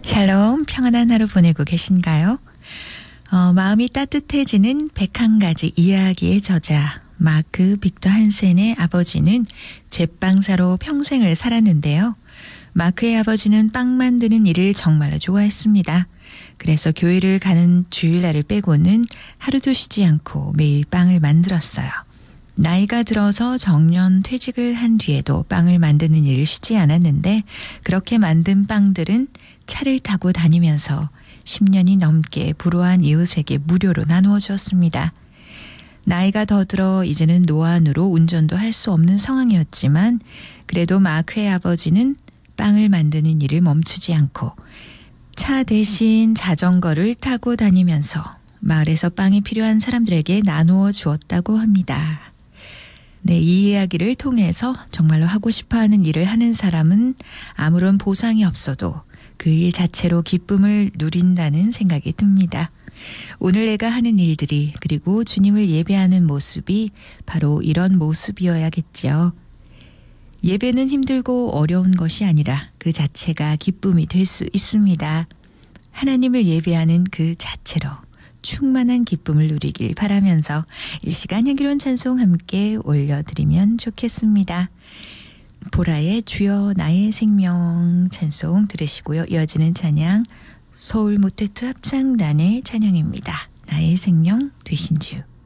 샬롬, 평안한 하루 보내고 계신가요? 마음이 따뜻해지는 101가지 이야기의 저자 마크 빅터 한센의 아버지는 제빵사로 평생을 살았는데요. 마크의 아버지는 빵 만드는 일을 정말로 좋아했습니다. 그래서 교회를 가는 주일날을 빼고는 하루도 쉬지 않고 매일 빵을 만들었어요. 나이가 들어서 정년 퇴직을 한 뒤에도 빵을 만드는 일을 쉬지 않았는데 그렇게 만든 빵들은 차를 타고 다니면서 10년이 넘게 불우한 이웃에게 무료로 나누어 주었습니다. 나이가 더 들어 이제는 노안으로 운전도 할 수 없는 상황이었지만 그래도 마크의 아버지는 빵을 만드는 일을 멈추지 않고 차 대신 자전거를 타고 다니면서 마을에서 빵이 필요한 사람들에게 나누어 주었다고 합니다. 네, 이 이야기를 통해서 정말로 하고 싶어하는 일을 하는 사람은 아무런 보상이 없어도 그 일 자체로 기쁨을 누린다는 생각이 듭니다. 오늘 내가 하는 일들이 그리고 주님을 예배하는 모습이 바로 이런 모습이어야겠죠. 예배는 힘들고 어려운 것이 아니라 그 자체가 기쁨이 될 수 있습니다. 하나님을 예배하는 그 자체로 충만한 기쁨을 누리길 바라면서 이 시간 향기로운 찬송 함께 올려드리면 좋겠습니다. 보라의 주여 나의 생명 찬송 들으시고요. 이어지는 찬양 서울 모태트 합창단의 찬양입니다. 나의 생명 되신 주.